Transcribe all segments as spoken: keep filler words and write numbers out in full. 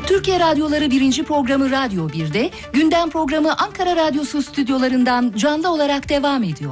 Türkiye Radyoları birinci programı Radyo bir'de, gündem programı Ankara Radyosu stüdyolarından canlı olarak devam ediyor.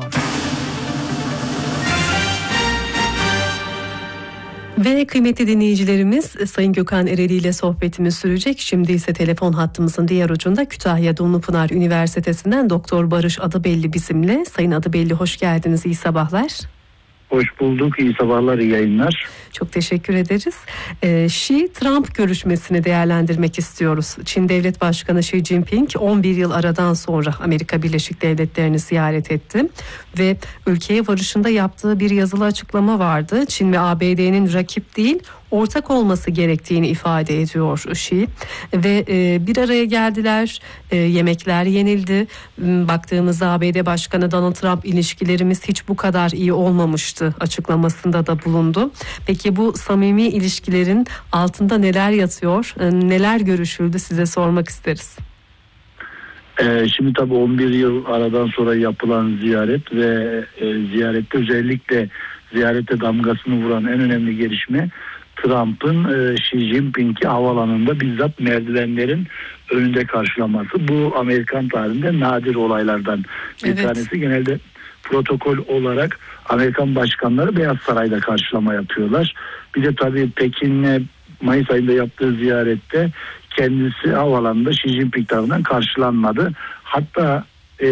Ve kıymetli dinleyicilerimiz, Sayın Gökhan Ereli ile sohbetimiz sürecek. Şimdi ise telefon hattımızın diğer ucunda Kütahya Dumlupınar Üniversitesi'nden Doktor Barış Adıbelli bizimle. Sayın Adıbelli, hoş geldiniz, iyi sabahlar. Hoş bulduk, iyi sabahlar, iyi yayınlar. Çok teşekkür ederiz. Ee, Xi-Trump görüşmesini değerlendirmek istiyoruz. Çin Devlet Başkanı Xi Jinping on bir yıl aradan sonra Amerika Birleşik Devletleri'ni ziyaret etti. Ve ülkeye varışında yaptığı bir yazılı açıklama vardı. Çin ve A B D'nin rakip değil, ortak olması gerektiğini ifade ediyor Xi. Ve e, bir araya geldiler, e, yemekler yenildi. Baktığımızda A B D Başkanı Donald Trump, ilişkilerimiz hiç bu kadar iyi olmamıştı açıklamasında da bulundu. Peki bu samimi ilişkilerin altında neler yatıyor, neler görüşüldü, size sormak isteriz. Ee, şimdi tabii on bir yıl aradan sonra yapılan ziyaret ve e, ziyarette özellikle ziyarette damgasını vuran en önemli gelişme Trump'ın e, Xi Jinping'i havalanında bizzat merdivenlerin önünde karşılaması. Bu Amerikan tarihinde nadir olaylardan bir evet. tanesi. Genelde protokol olarak Amerikan başkanları Beyaz Saray'da karşılama yapıyorlar. Bir de tabii Pekin'le Mayıs ayında yaptığı ziyarette kendisi havalanında Xi Jinping tarafından karşılanmadı. Hatta e,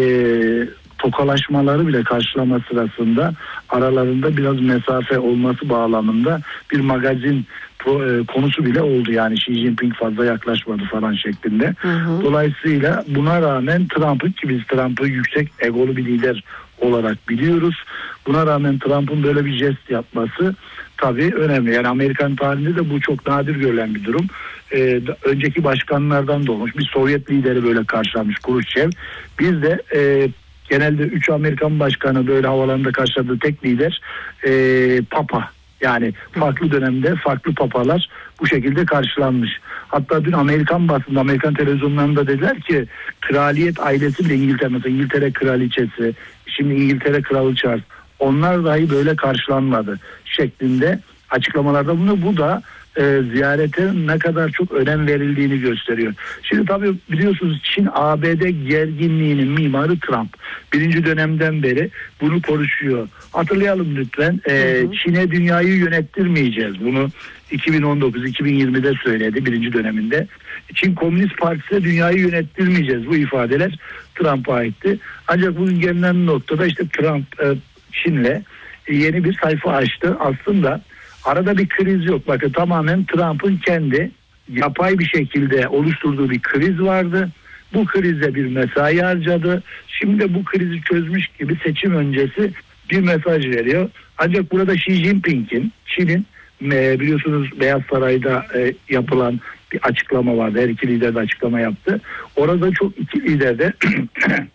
tokalaşmaları bile karşılama sırasında aralarında biraz mesafe olması bağlamında bir magazin pro, e, konusu bile oldu. Yani Xi Jinping fazla yaklaşmadı falan şeklinde. Hı hı. Dolayısıyla buna rağmen Trump'ın, ki biz Trump'ı yüksek egolu bir lider olarak biliyoruz. Buna rağmen Trump'ın böyle bir jest yapması tabii önemli. Yani Amerikan tarihinde de bu çok nadir görülen bir durum. Ee, önceki başkanlardan da olmuş. Bir Sovyet lideri böyle karşılanmış, Khrushchev. Biz de e, genelde üç Amerikan başkanı böyle havalarında karşıladığı tek lider e, Papa. Yani farklı dönemde farklı papalar bu şekilde karşılanmış. Hatta dün Amerikan basında, Amerikan televizyonlarında dediler ki kraliyet ailesi bile, İngiltere mesela İngiltere kraliçesi, şimdi İngiltere kralı Charles, onlar dahi böyle karşılanmadı şeklinde açıklamalarda bunu. Bu da e, ziyarete ne kadar çok önem verildiğini gösteriyor. Şimdi tabii biliyorsunuz Çin A B D gerginliğinin mimarı Trump. Birinci dönemden beri bunu konuşuyor. Hatırlayalım lütfen. E, Çin'e dünyayı yönettirmeyeceğiz. Bunu iki bin on dokuz iki bin yirmide söyledi birinci döneminde. Çin Komünist Partisi'ne dünyayı yönettirmeyeceğiz. Bu ifadeler Trump'a aitti. Ancak bugün gelinen noktada işte Trump e, Çin'le yeni bir sayfa açtı. Aslında arada bir kriz yok. Bakın tamamen Trump'ın kendi yapay bir şekilde oluşturduğu bir kriz vardı. Bu krizde bir mesai harcadı. Şimdi de bu krizi çözmüş gibi seçim öncesi bir mesaj veriyor. Ancak burada Xi Jinping'in, Çin'in biliyorsunuz Beyaz Saray'da yapılan bir açıklama vardı. Her iki lider de açıklama yaptı. Orada çok iki lider de